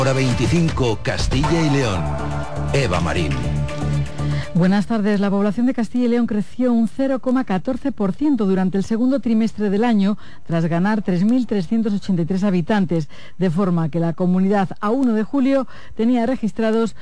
Hora 25, Castilla y León. Eva Marín. Buenas tardes. La población de Castilla y León creció un 0,14% durante el segundo trimestre del año, tras ganar 3.383 habitantes, de forma que la comunidad a 1 de julio tenía registrados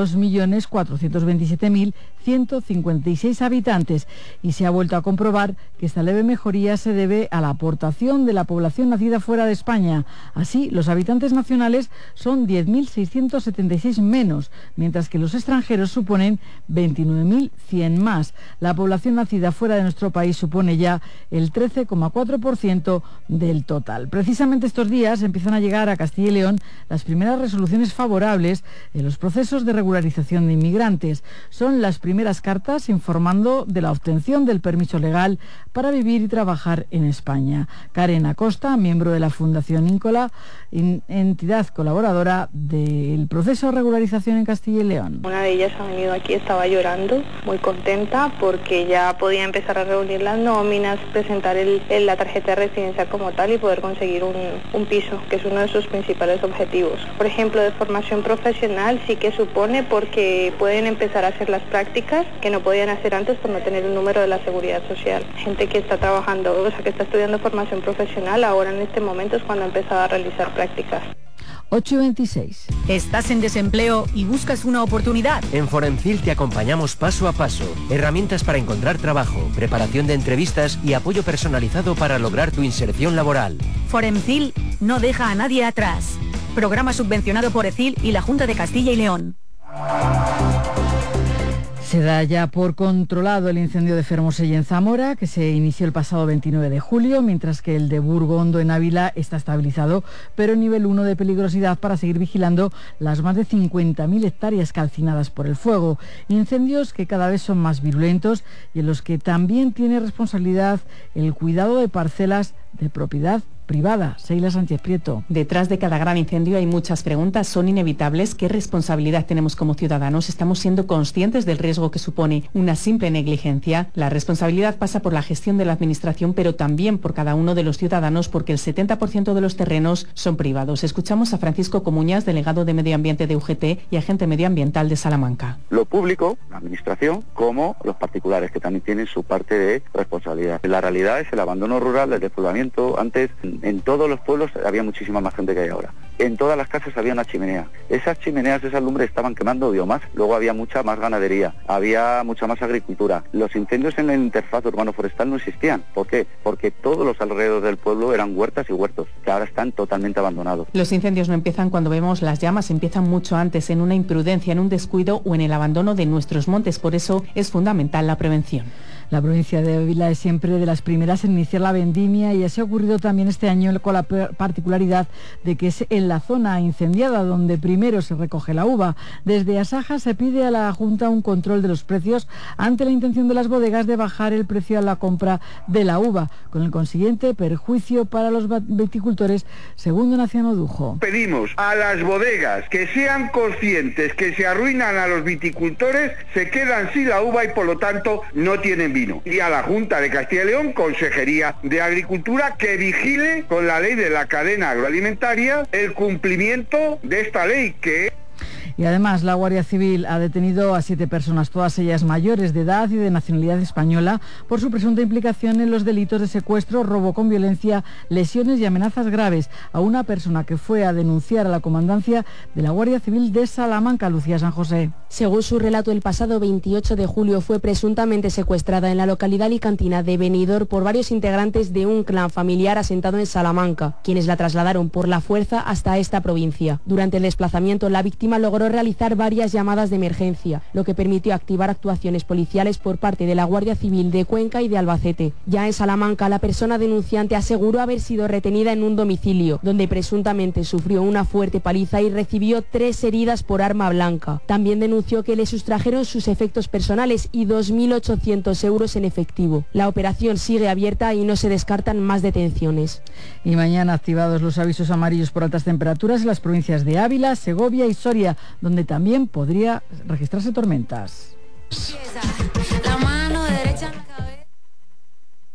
2.427.156 habitantes, y se ha vuelto a comprobar que esta leve mejoría se debe a la aportación de la población nacida fuera de España. Así, los habitantes nacionales son 10.676 menos, mientras que los extranjeros suponen 29.100 más. La población nacida fuera de nuestro país supone ya el 13,4% del total. Precisamente estos días empiezan a llegar a Castilla y León las primeras resoluciones favorables en los procesos de regularización de inmigrantes. Son las primeras cartas informando de la obtención del permiso legal para vivir y trabajar en España. Karen Acosta, miembro de la Fundación Íncola, entidad colaboradora del proceso de regularización en Castilla y León. Una de ellas ha venido aquí, estaba llorando, muy contenta porque ya podía empezar a reunir las nóminas, presentar la tarjeta de residencia como tal y poder conseguir un piso, que es uno de sus principales objetivos. Por ejemplo, de formación profesional sí que supone, porque pueden empezar a hacer las prácticas que no podían hacer antes por no tener un número de la Seguridad Social. Gente que está trabajando, o sea, que está estudiando formación profesional, ahora en este momento es cuando ha empezado a realizar prácticas. 8:26. ¿Estás en desempleo y buscas una oportunidad? En Foremcil te acompañamos paso a paso. Herramientas para encontrar trabajo, preparación de entrevistas y apoyo personalizado para lograr tu inserción laboral. Foremcil no deja a nadie atrás. Programa subvencionado por ECIL y la Junta de Castilla y León. Se da ya por controlado el incendio de Fermoselle en Zamora, que se inició el pasado 29 de julio, mientras que el de Burgo Hondo en Ávila está estabilizado, pero en nivel 1 de peligrosidad, para seguir vigilando las más de 50.000 hectáreas calcinadas por el fuego. Incendios que cada vez son más virulentos y en los que también tiene responsabilidad el cuidado de parcelas de propiedad privada. Seila Sánchez Prieto. Detrás de cada gran incendio hay muchas preguntas, son inevitables. ¿Qué responsabilidad tenemos como ciudadanos? ¿Estamos siendo conscientes del riesgo que supone una simple negligencia? La responsabilidad pasa por la gestión de la administración, pero también por cada uno de los ciudadanos, porque el 70% de los terrenos son privados. Escuchamos a Francisco Comuñas, delegado de Medio Ambiente de UGT y agente medioambiental de Salamanca. Lo público, la administración, como los particulares, que también tienen su parte de responsabilidad. La realidad es el abandono rural, el despoblamiento. Antes, en todos los pueblos había muchísima más gente que hay ahora. En todas las casas había una chimenea. Esas chimeneas, esas lumbres estaban quemando biomás. Luego había mucha más ganadería, había mucha más agricultura. Los incendios en la interfaz urbano-forestal no existían. ¿Por qué? Porque todos los alrededores del pueblo eran huertas y huertos, que ahora están totalmente abandonados. Los incendios no empiezan cuando vemos las llamas, empiezan mucho antes, en una imprudencia, en un descuido o en el abandono de nuestros montes. Por eso es fundamental la prevención. La provincia de Ávila es siempre de las primeras en iniciar la vendimia, y así ha ocurrido también este año, con la particularidad de que es en la zona incendiada donde primero se recoge la uva. Desde Asaja se pide a la Junta un control de los precios ante la intención de las bodegas de bajar el precio a la compra de la uva, con el consiguiente perjuicio para los viticultores, según Donaciano Dujo. Pedimos a las bodegas que sean conscientes que se arruinan a los viticultores, se quedan sin la uva y por lo tanto no tienen vino. Y a la Junta de Castilla y León, Consejería de Agricultura, que vigile con la ley de la cadena agroalimentaria el cumplimiento de esta ley, que... Y además la Guardia Civil ha detenido a 7 personas, todas ellas mayores de edad y de nacionalidad española, por su presunta implicación en los delitos de secuestro, robo con violencia, lesiones y amenazas graves a una persona que fue a denunciar a la comandancia de la Guardia Civil de Salamanca. Lucía San José. Según su relato, el pasado 28 de julio fue presuntamente secuestrada en la localidad alicantina de Benidorm por varios integrantes de un clan familiar asentado en Salamanca, quienes la trasladaron por la fuerza hasta esta provincia. Durante el desplazamiento, la víctima logró realizar varias llamadas de emergencia, lo que permitió activar actuaciones policiales por parte de la Guardia Civil de Cuenca y de Albacete. Ya en Salamanca, la persona denunciante aseguró haber sido retenida en un domicilio, donde presuntamente sufrió una fuerte paliza y recibió 3 heridas por arma blanca. También denunció que le sustrajeron sus efectos personales y 2.800 euros en efectivo. La operación sigue abierta y no se descartan más detenciones. Y mañana activados los avisos amarillos por altas temperaturas en las provincias de Ávila, Segovia y Soria, donde también podría registrarse tormentas.